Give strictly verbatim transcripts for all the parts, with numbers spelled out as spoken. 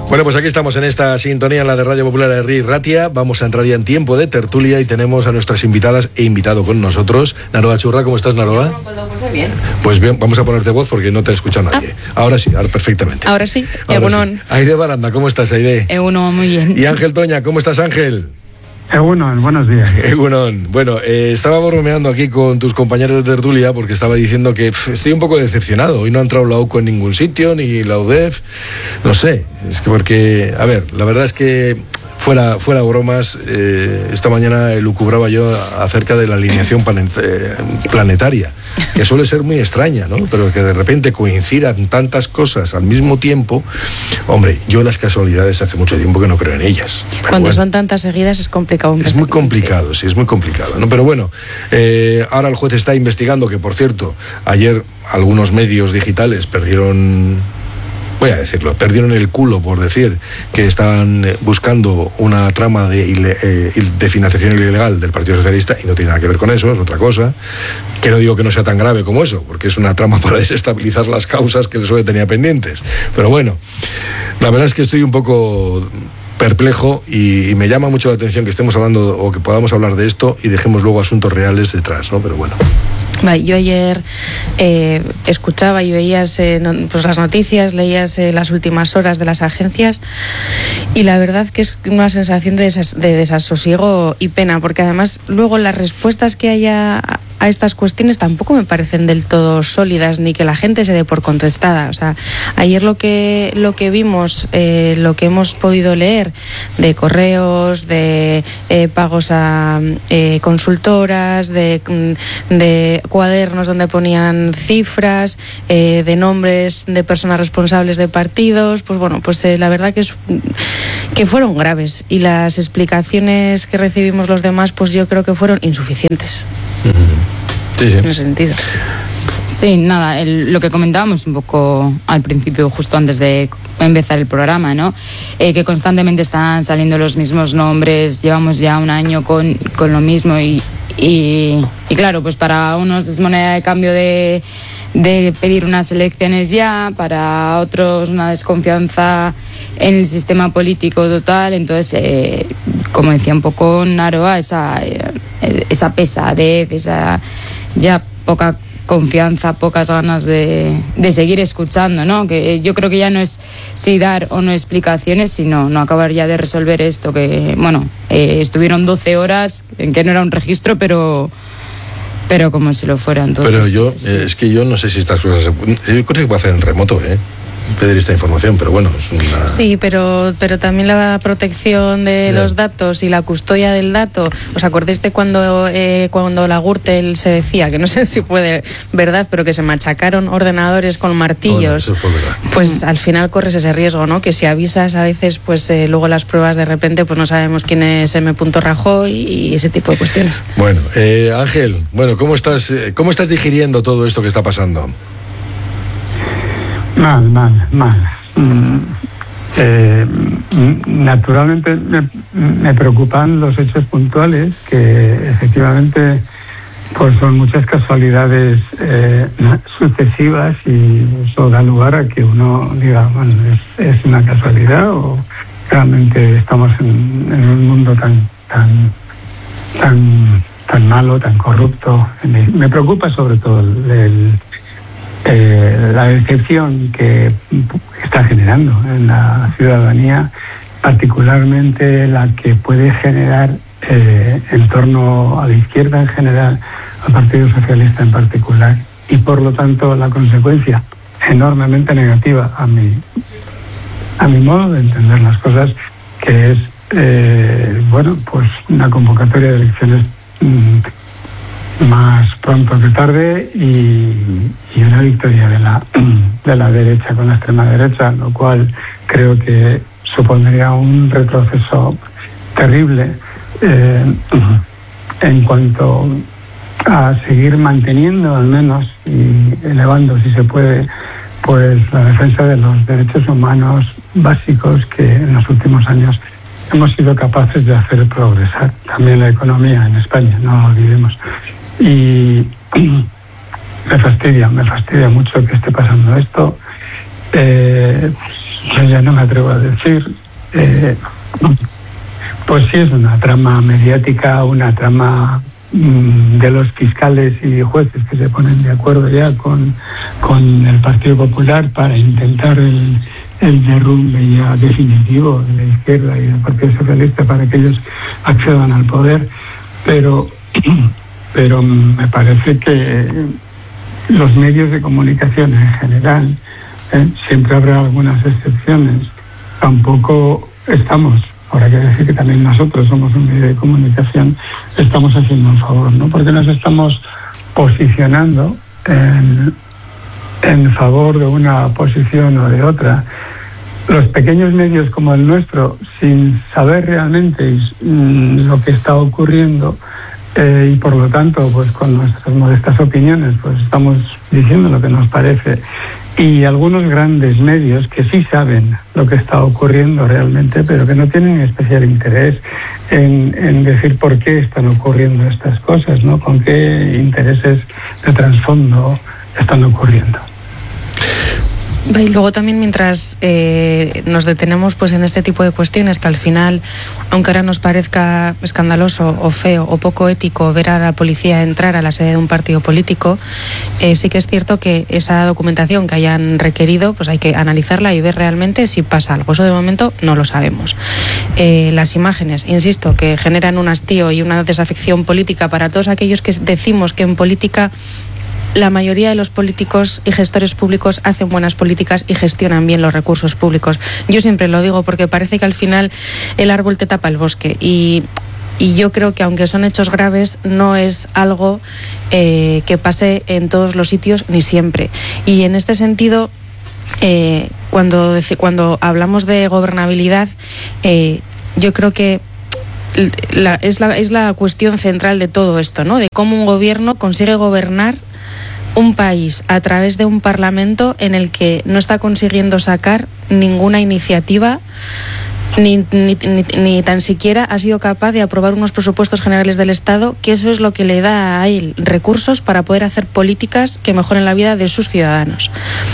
Bueno, pues aquí estamos en esta sintonía, en la de Radio Popular de Herri Ratia. Vamos a entrar ya en tiempo de tertulia y tenemos a nuestras invitadas e invitado con nosotros. Naroa Churra, ¿cómo estás, Naroa? Pues bien. Pues bien, vamos a ponerte voz porque no te escucha nadie. Ah. Ahora sí, ahora perfectamente. Ahora sí, ahora Egunon. Sí. Aide Baranda, ¿cómo estás, Aide? Egunon, muy bien. Y Ángel Toña, ¿cómo estás, Ángel? Egunon, buenos días. Egunon. Bueno, eh, estaba bromeando aquí con tus compañeros de tertulia porque estaba diciendo que pff, estoy un poco decepcionado. Hoy no ha entrado la U C O en ningún sitio, ni la U D E F. No sé, es que porque, a ver, la verdad es que fuera, fuera bromas, eh, esta mañana lucubraba yo acerca de la alineación planet, eh, planetaria, que suele ser muy extraña, ¿no? Pero que de repente coincidan tantas cosas al mismo tiempo. Hombre, yo las casualidades hace mucho tiempo que no creo en ellas. Cuando bueno, son tantas seguidas es complicado. Es muy complicado, sí, sí es muy complicado, ¿no? Pero bueno, eh, ahora el juez está investigando, que por cierto, ayer algunos medios digitales perdieron... voy a decirlo, perdieron el culo por decir que estaban buscando una trama de, eh, de financiación ilegal del Partido Socialista, y no tiene nada que ver con eso, es otra cosa, que no digo que no sea tan grave como eso, porque es una trama para desestabilizar las causas que el P S O E tenía pendientes. Pero bueno, la verdad es que estoy un poco perplejo y, y me llama mucho la atención que estemos hablando o que podamos hablar de esto y dejemos luego asuntos reales detrás, ¿no? Pero bueno. Vale, yo ayer eh, escuchaba y veías eh, no, pues las noticias, leías eh, las últimas horas de las agencias, y la verdad que es una sensación de, desas, de desasosiego y pena, porque además luego las respuestas que haya a, a estas cuestiones tampoco me parecen del todo sólidas, ni que la gente se dé por contestada. O sea, ayer lo que lo que vimos, eh, lo que hemos podido leer de correos, de eh, pagos a eh, consultoras, de, de cuadernos donde ponían cifras, eh, de nombres de personas responsables de partidos, pues bueno, pues eh, la verdad que es que fueron graves, y las explicaciones que recibimos los demás, pues yo creo que fueron insuficientes. Sí, sí. En ese sentido. Sí, nada, el, lo que comentábamos un poco al principio, justo antes de empezar el programa, ¿no? Eh, que constantemente están saliendo los mismos nombres, llevamos ya un año con, con lo mismo y, y, y claro, pues para unos es moneda de cambio de, de pedir unas elecciones ya, para otros una desconfianza en el sistema político total. Entonces, eh, como decía un poco Naroa, esa, esa pesadez, esa ya poca confianza, pocas ganas de, de seguir escuchando, ¿no? Que yo creo que ya no es si dar o no explicaciones, sino no acabar ya de resolver esto, que, bueno, eh, estuvieron doce horas en que no era un registro, pero pero como si lo fuera. Entonces, pero yo, sí. eh, es que yo no sé si estas cosas se, yo creo que se puede hacer en remoto, ¿eh? Pedir esta información, pero bueno, es una... Sí, pero pero también la protección de yeah. los datos y la custodia del dato. ¿Os acordáis de cuando eh, cuando la Gürtel se decía, que no sé si puede verdad, pero que se machacaron ordenadores con martillos? Oh, no, eso fue verdad. Pues al final corres ese riesgo, ¿no? Que si avisas a veces, pues eh, luego las pruebas de repente, pues no sabemos quién es M. Rajoy y ese tipo de cuestiones. Bueno, eh, Ángel, bueno, ¿cómo estás, cómo estás digiriendo todo esto que está pasando? Mal, mal, mal. Mm, eh, naturalmente me, me preocupan los hechos puntuales, que efectivamente pues son muchas casualidades eh, sucesivas, y eso da lugar a que uno diga, bueno, es, es una casualidad o realmente estamos en, en un mundo tan tan tan tan malo, tan corrupto. Me preocupa sobre todo el, el Eh, la decepción que está generando en la ciudadanía, particularmente la que puede generar eh, en torno a la izquierda en general, al Partido Socialista en particular, y por lo tanto la consecuencia enormemente negativa a mi a mi modo de entender las cosas, que es eh, bueno, pues una convocatoria de elecciones mmm, más pronto que tarde, y, y una victoria de la de la derecha con la extrema derecha, lo cual creo que supondría un retroceso terrible eh, en cuanto a seguir manteniendo, al menos, y elevando, si se puede, pues la defensa de los derechos humanos básicos que en los últimos años hemos sido capaces de hacer progresar. También la economía en España, no lo olvidemos. Y me fastidia, me fastidia mucho que esté pasando esto. Eh, yo ya no me atrevo a decir. Eh, pues sí, es una trama mediática, una trama mmm, de los fiscales y jueces que se ponen de acuerdo ya con, con el Partido Popular para intentar el, el derrumbe ya definitivo de la izquierda y del Partido Socialista para que ellos accedan al poder. Pero, pero me parece que los medios de comunicación en general, eh, siempre habrá algunas excepciones, tampoco estamos, ahora hay que decir que también nosotros somos un medio de comunicación, estamos haciendo un favor, ¿no? Porque nos estamos posicionando en, en favor de una posición o de otra. Los pequeños medios como el nuestro, sin saber realmente mmm, lo que está ocurriendo, eh, y por lo tanto, pues con nuestras modestas opiniones, pues estamos diciendo lo que nos parece. Y algunos grandes medios que sí saben lo que está ocurriendo realmente, pero que no tienen especial interés en, en decir por qué están ocurriendo estas cosas, ¿no? Con qué intereses de trasfondo están ocurriendo. Y luego también, mientras eh, nos detenemos pues en este tipo de cuestiones que al final, aunque ahora nos parezca escandaloso o feo o poco ético ver a la policía entrar a la sede de un partido político, eh, sí que es cierto que esa documentación que hayan requerido, pues hay que analizarla y ver realmente si pasa algo. Eso de momento no lo sabemos. Eh, las imágenes, insisto, que generan un hastío y una desafección política para todos aquellos que decimos que en política la mayoría de los políticos y gestores públicos hacen buenas políticas y gestionan bien los recursos públicos. Yo siempre lo digo porque parece que al final el árbol te tapa el bosque y, y yo creo que aunque son hechos graves no es algo eh, que pase en todos los sitios ni siempre. Y en este sentido, eh, cuando, cuando hablamos de gobernabilidad, eh, yo creo que la, es, la, es la cuestión central de todo esto, ¿no? De cómo un gobierno consigue gobernar un país a través de un parlamento en el que no está consiguiendo sacar ninguna iniciativa, ni, ni, ni, ni tan siquiera ha sido capaz de aprobar unos presupuestos generales del Estado, que eso es lo que le da a él recursos para poder hacer políticas que mejoren la vida de sus ciudadanos.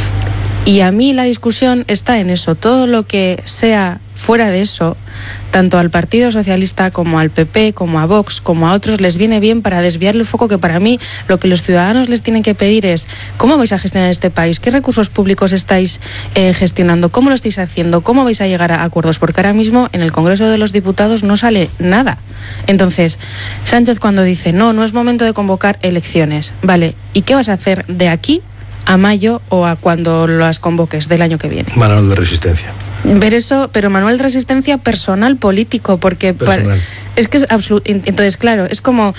Y a mí la discusión está en eso. Todo lo que sea fuera de eso, tanto al Partido Socialista como al P P, como a Vox, como a otros, les viene bien para desviar el foco, que para mí lo que los ciudadanos les tienen que pedir es ¿cómo vais a gestionar este país? ¿Qué recursos públicos estáis eh, gestionando? ¿Cómo lo estáis haciendo? ¿Cómo vais a llegar a acuerdos? Porque ahora mismo en el Congreso de los Diputados no sale nada. Entonces, Sánchez cuando dice no, no es momento de convocar elecciones, vale, ¿y qué vas a hacer de aquí a mayo o a cuando las convoques del año que viene? Manual de resistencia. Ver eso, pero manual de resistencia personal, político, porque personal. Para, es que es absoluto. Entonces, claro, es como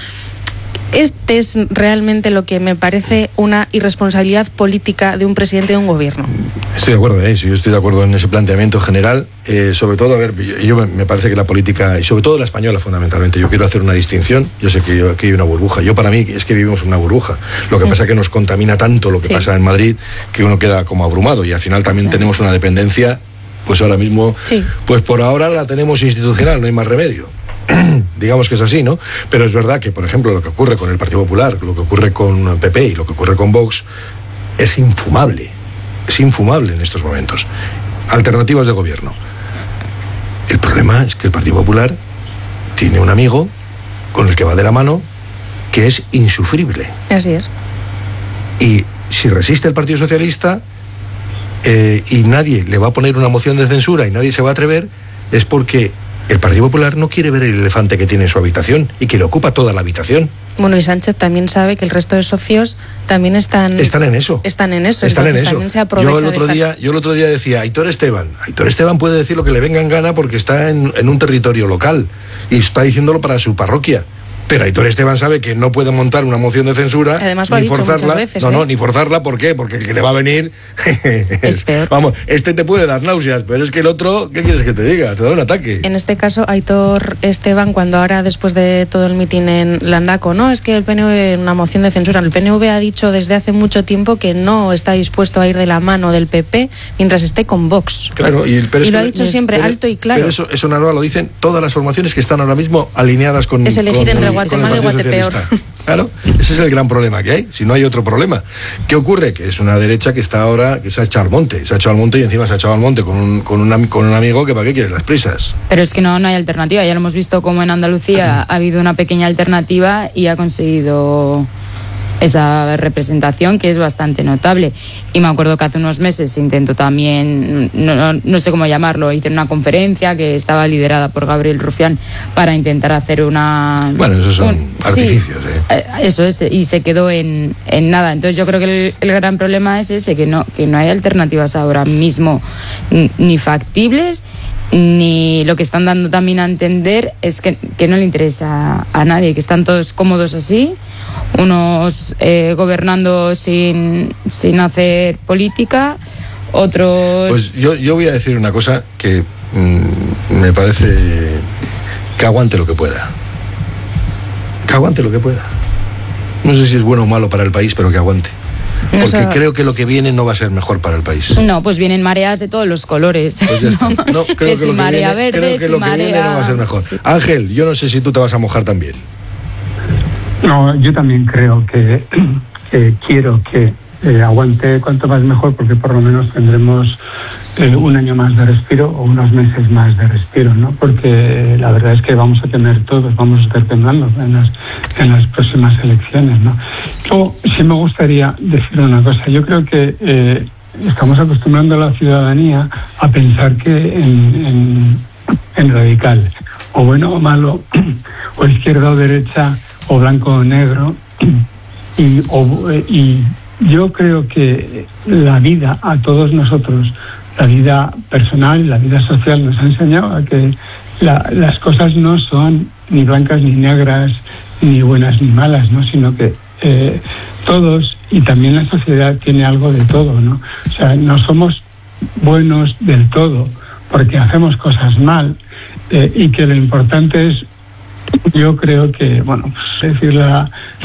este es realmente lo que me parece una irresponsabilidad política de un presidente de un gobierno. Estoy de acuerdo, ¿eh? Yo estoy de acuerdo en ese planteamiento general. Eh, sobre todo, a ver, yo me, me parece que la política, y sobre todo la española fundamentalmente, yo quiero hacer una distinción. Yo sé que yo, aquí hay una burbuja. Yo para mí es que vivimos una burbuja. Lo que sí. pasa es que nos contamina tanto lo que sí. pasa en Madrid que uno queda como abrumado y al final también sí. tenemos una dependencia, pues ahora mismo, sí. pues por ahora la tenemos institucional, no hay más remedio. Digamos que es así, ¿no? Pero es verdad que, por ejemplo, lo que ocurre con el Partido Popular, lo que ocurre con P P y lo que ocurre con Vox es infumable. Es infumable en estos momentos. Alternativas de gobierno. El problema es que el Partido Popular tiene un amigo con el que va de la mano que es insufrible. Así es. Y si resiste el Partido Socialista eh, y nadie le va a poner una moción de censura y nadie se va a atrever, es porque el Partido Popular no quiere ver el elefante que tiene en su habitación y que le ocupa toda la habitación. Bueno, y Sánchez también sabe que el resto de socios también están... Están en eso. Están en eso. Están en eso. También se aprovecha yo, el otro de día, estas... yo el otro día decía, Aitor Esteban. Aitor Esteban puede decir lo que le venga en gana porque está en, en un territorio local y está diciéndolo para su parroquia. Pero Aitor Esteban sabe que no puede montar una moción de censura, además, lo ni ha dicho forzarla. Muchas veces, no, ¿eh? no, ni forzarla, ¿por qué? Porque el que le va a venir es, es peor. Vamos, este te puede dar náuseas, pero es que el otro, ¿qué quieres que te diga? Te da un ataque. En este caso, Aitor Esteban, cuando ahora, después de todo el mitin en Landaco, no, es que el P N V, una moción de censura, el P N V ha dicho desde hace mucho tiempo que no está dispuesto a ir de la mano del P P mientras esté con Vox. Claro, y, pero y lo que, ha dicho siempre, pero, alto y claro. Pero eso, eso no lo dicen todas las formaciones que están ahora mismo alineadas con... Es elegir con entre el, Guatemala y Guatepeor. Claro, ese es el gran problema que hay, si no hay otro problema. ¿Qué ocurre? Que es una derecha que está ahora, que se ha echado al monte, se ha echado al monte y encima se ha echado al monte con un, con un, con un amigo que para qué quiere las prisas. Pero es que no, no hay alternativa, ya lo hemos visto como en Andalucía ha habido una pequeña alternativa y ha conseguido esa representación que es bastante notable. Y me acuerdo que hace unos meses se intentó también, no, no, no sé cómo llamarlo, hice una conferencia que estaba liderada por Gabriel Rufián para intentar hacer una... Bueno, esos son un, artificios, sí, ¿eh? Eso es, y se quedó en, en nada. Entonces yo creo que el, el gran problema es ese, que no, que no hay alternativas ahora mismo ni factibles, ni lo que están dando también a entender es que, que no le interesa a nadie, que están todos cómodos así, unos eh, gobernando sin, sin hacer política, otros... Pues yo, yo voy a decir una cosa que mmm, me parece que aguante lo que pueda. Que aguante lo que pueda. No sé si es bueno o malo para el país, pero que aguante. Porque Eso... creo que lo que viene no va a ser mejor para el país. No, pues vienen mareas de todos los colores. Pues ya está. No, creo que, si lo que marea viene, verde, creo que si lo que marea... viene no va a ser mejor. Sí. Ángel, yo no sé si tú te vas a mojar también. No, yo también creo que, que quiero que eh, aguante cuanto más mejor, porque por lo menos tendremos eh, un año más de respiro o unos meses más de respiro, ¿no? Porque la verdad es que vamos a tener todos, vamos a estar temblando en las, en las próximas elecciones, ¿no? Luego, sí me gustaría decir una cosa. Yo creo que eh, estamos acostumbrando a la ciudadanía a pensar que en, en, en radical, o bueno o malo, o izquierda o derecha, o blanco o negro, y, o, y yo creo que la vida a todos nosotros, la vida personal, la vida social, nos ha enseñado a que la, las cosas no son ni blancas ni negras, ni buenas ni malas, ¿no? Sino que eh, todos, y también la sociedad, tiene algo de todo, ¿no? O sea, no somos buenos del todo porque hacemos cosas mal, eh, y que lo importante es, yo creo que, bueno, pues decir la